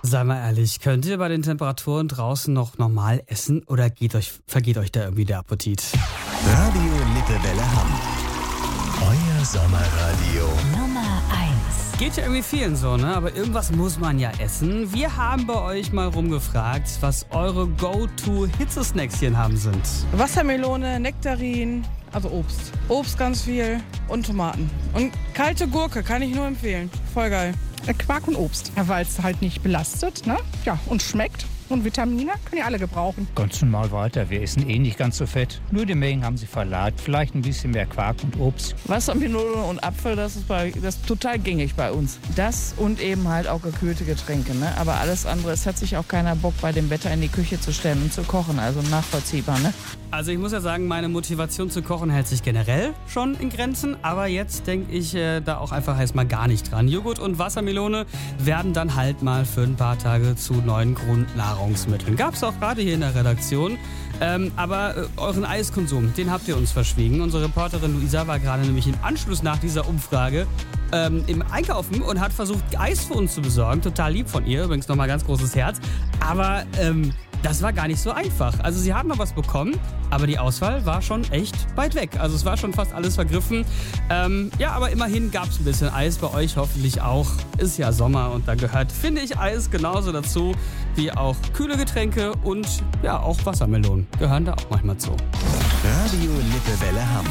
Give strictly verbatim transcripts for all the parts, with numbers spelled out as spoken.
Sei mal ehrlich, könnt ihr bei den Temperaturen draußen noch normal essen oder geht euch, vergeht euch da irgendwie der Appetit? Radio Lippewelle Hamm. Euer Sommerradio. Nummer eins. Geht ja irgendwie vielen so, ne? Aber irgendwas muss man ja essen. Wir haben bei euch mal rumgefragt, was eure Go-To-Hitzesnackschen haben sind. Wassermelone, Nektarin, also Obst. Obst ganz viel und Tomaten. Und kalte Gurke kann ich nur empfehlen. Voll geil. Quark und Obst, weil es halt nicht belastet, ne? Ja, und schmeckt. Und Vitamine können ja alle gebrauchen. Ganz normal weiter. Wir essen eh nicht ganz so fett. Nur die Mengen haben sie verlagert. Vielleicht ein bisschen mehr Quark und Obst. Wassermelone und Apfel, das ist, bei, das ist total gängig bei uns. Das und eben halt auch gekühlte Getränke. Ne? Aber alles andere, es hat sich auch keiner Bock, bei dem Wetter in die Küche zu stellen und zu kochen. Also nachvollziehbar, ne? Also ich muss ja sagen, meine Motivation zu kochen hält sich generell schon in Grenzen. Aber jetzt denke ich äh, da auch einfach erstmal gar nicht dran. Joghurt und Wassermelone werden dann halt mal für ein paar Tage zu neuen Grundnahrungsmitteln. Gab es auch gerade hier in der Redaktion. Ähm, aber äh, euren Eiskonsum, den habt ihr uns verschwiegen. Unsere Reporterin Luisa war gerade nämlich im Anschluss nach dieser Umfrage ähm, im Einkaufen und hat versucht, Eis für uns zu besorgen. Total lieb von ihr, übrigens nochmal ganz großes Herz. Aber ähm, das war gar nicht so einfach. Also sie haben noch was bekommen, aber die Auswahl war schon echt weit weg. Also es war schon fast alles vergriffen. Ähm, ja, aber immerhin gab es ein bisschen Eis, bei euch hoffentlich auch. Ist ja Sommer und da gehört, finde ich, Eis genauso dazu wie auch kühle Getränke und ja, auch Wassermelonen gehören da auch manchmal zu. Radio Lippewelle Hamm.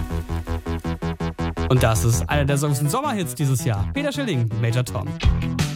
Und das ist einer der Songs und Sommerhits dieses Jahr. Peter Schilling, Major Tom.